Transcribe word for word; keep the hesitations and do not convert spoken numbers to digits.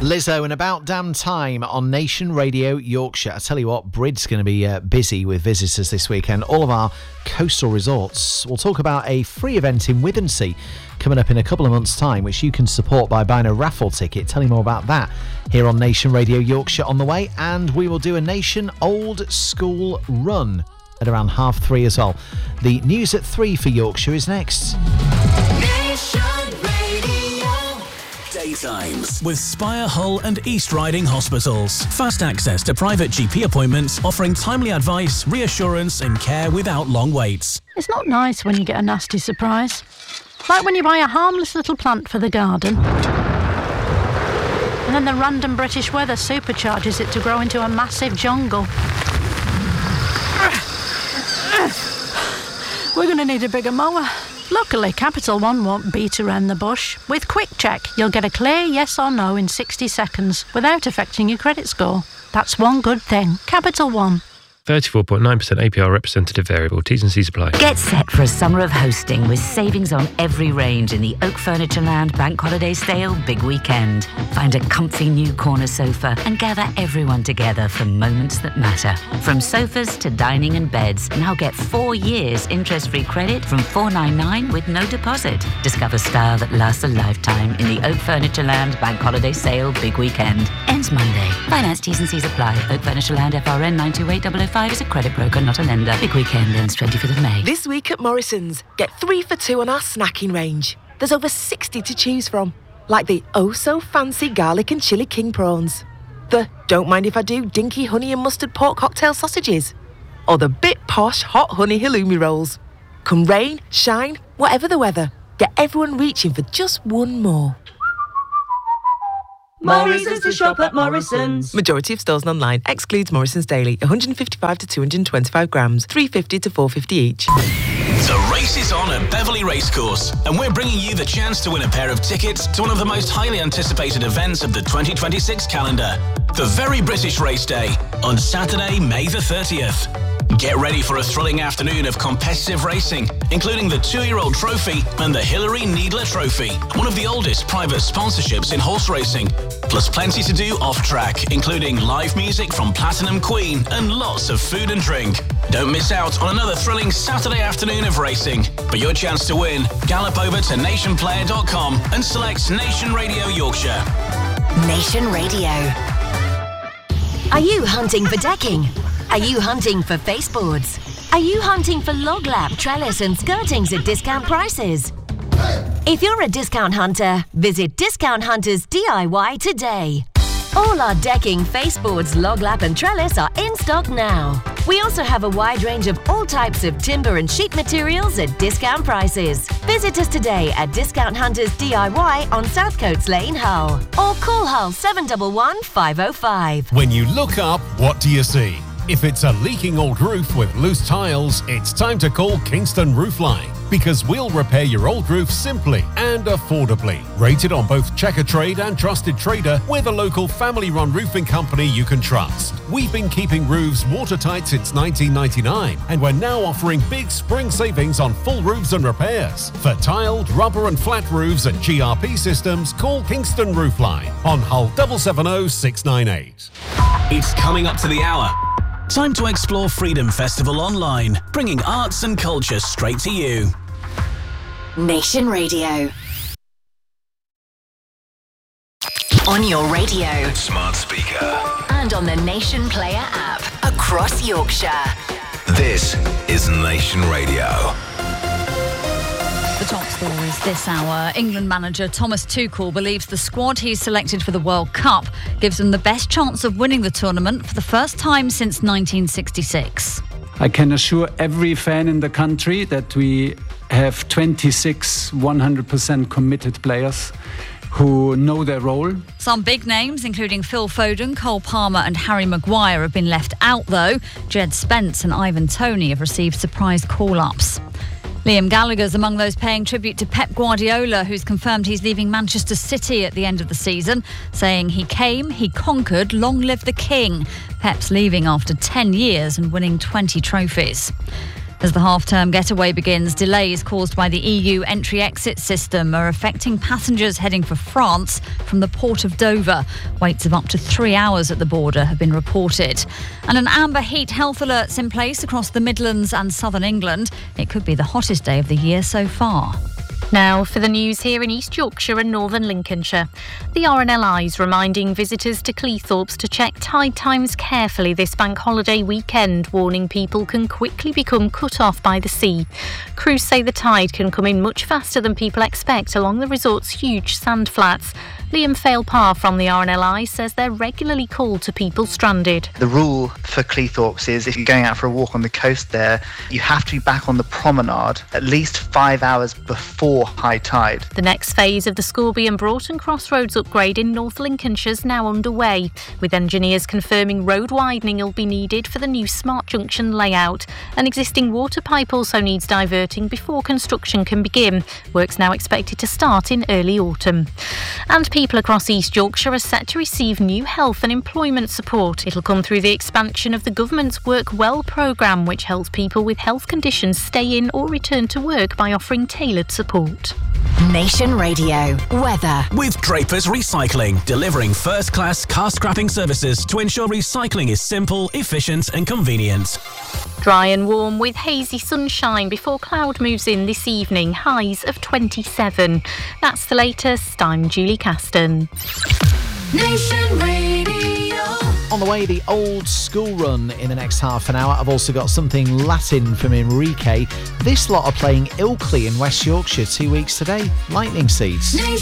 Lizzo and About Damn Time on Nation Radio Yorkshire. I tell you what, Brid's going to be uh, busy with visitors this weekend. All of our coastal resorts. We'll talk about a free event in Withensea coming up in a couple of months' time, which you can support by buying a raffle ticket. Tell you more about that here on Nation Radio Yorkshire on the way. And we will do a Nation Old School Run at around half three as well. The news at three for Yorkshire is next. Nation Radio. Daytimes with Spire, Hull and East Riding Hospitals. Fast access to private G P appointments, offering timely advice, reassurance and care without long waits. It's not nice when you get a nasty surprise. Like when you buy a harmless little plant for the garden, and then the random British weather supercharges it to grow into a massive jungle. We're going to need a bigger mower. Luckily, Capital One won't beat around the bush. With Quick Check, you'll get a clear yes or no in sixty seconds without affecting your credit score. That's one good thing. Capital One. thirty-four point nine percent A P R representative variable. T's and C's apply. Get set for a summer of hosting with savings on every range in the Oak Furniture Land Bank Holiday Sale Big Weekend. Find a comfy new corner sofa and gather everyone together for moments that matter. From sofas to dining and beds, now get four years interest-free credit from four ninety-nine with no deposit. Discover style that lasts a lifetime in the Oak Furniture Land Bank Holiday Sale Big Weekend. Ends Monday. Finance T's and C's apply. Oak Furniture Land F R N nine two eight zero zero five is a credit broker, not a lender. Big weekend ends twenty-fifth of May. This week at Morrison's, get three for two on our snacking range. There's over sixty to choose from, like the oh-so-fancy garlic and chilli king prawns, the don't mind if I do dinky honey and mustard pork cocktail sausages, or the bit posh hot honey halloumi rolls. Come rain, shine, whatever the weather, get everyone reaching for just one more. Morrison's to shop at Morrison's. Majority of stores and online. Excludes Morrison's Daily. one fifty-five to two twenty-five grams. three fifty to four fifty each. The race is on at Beverley Racecourse, and we're bringing you the chance to win a pair of tickets to one of the most highly anticipated events of the twenty twenty-six calendar, the Very British Race Day, on Saturday, May the thirtieth. Get ready for a thrilling afternoon of competitive racing, including the two-year-old trophy and the Hilary Needler Trophy, one of the oldest private sponsorships in horse racing. Plus plenty to do off-track, including live music from Platinum Queen and lots of food and drink. Don't miss out on another thrilling Saturday afternoon of racing. For your chance to win, gallop over to nation player dot com and select Nation Radio Yorkshire. Nation Radio. Are you hunting for decking? Are you hunting for faseboards? Are you hunting for log lap, trellis and skirtings at discount prices? If you're a discount hunter, visit Discount Hunters D I Y today. All our decking, faseboards, log lap and trellis are in stock now. We also have a wide range of all types of timber and sheet materials at discount prices. Visit us today at Discount Hunters D I Y on Southcoats Lane, Hull. Or call Hull seven one one, five oh five. When you look up, what do you see? If it's a leaking old roof with loose tiles, it's time to call Kingston Roofline, because we'll repair your old roof simply and affordably. Rated on both Checker Trade and Trusted Trader, we're the local family-run roofing company you can trust. We've been keeping roofs watertight since nineteen ninety-nine, and we're now offering big spring savings on full roofs and repairs. For tiled, rubber and flat roofs and G R P systems, call Kingston Roofline on Hull seven seven zero six nine eight. It's coming up to the hour. Time to explore Freedom Festival online, bringing arts and culture straight to you. Nation Radio. On your radio, smart speaker, and on the Nation Player app across Yorkshire. This is Nation Radio. The top stories this hour. England manager Thomas Tuchel believes the squad he's selected for the World Cup gives them the best chance of winning the tournament for the first time since nineteen sixty-six. I can assure every fan in the country that we have twenty-six one hundred percent committed players who know their role. Some big names, including Phil Foden, Cole Palmer and Harry Maguire, have been left out, though. Jed Spence and Ivan Toney have received surprise call-ups. Liam Gallagher's among those paying tribute to Pep Guardiola, who's confirmed he's leaving Manchester City at the end of the season, saying he came, he conquered, long live the king. Pep's leaving after ten years and winning twenty trophies. As the half-term getaway begins, delays caused by the E U entry-exit system are affecting passengers heading for France from the port of Dover. Waits of up to three hours at the border have been reported. And an amber heat health alert's in place across the Midlands and southern England. It could be the hottest day of the year so far. Now for the news here in East Yorkshire and northern Lincolnshire. The R N L I is reminding visitors to Cleethorpes to check tide times carefully this bank holiday weekend, warning people can quickly become cut off by the sea. Crews say the tide can come in much faster than people expect along the resort's huge sand flats. Liam Fail-Parr from the R N L I says they're regularly called to people stranded. The rule for Cleethorpes is if you're going out for a walk on the coast there, you have to be back on the promenade at least five hours before high tide. The next phase of the Scorby and Broughton Crossroads upgrade in North Lincolnshire is now underway, with engineers confirming road widening will be needed for the new Smart Junction layout. An existing water pipe also needs diverting before construction can begin. Work's now expected to start in early autumn. And people across East Yorkshire are set to receive new health and employment support. It'll come through the expansion of the government's Work Well programme, which helps people with health conditions stay in or return to work by offering tailored support. Nation Radio weather. With Draper's Recycling, delivering first-class car scrapping services to ensure recycling is simple, efficient and convenient. Dry and warm with hazy sunshine before cloud moves in this evening, highs of twenty-seven. That's the latest. I'm Julie Caston. Nation Radio. On the way, the old school run in the next half an hour. I've also got something Latin from Enrique. This lot are playing Ilkley in West Yorkshire two weeks today. Lightning Seeds.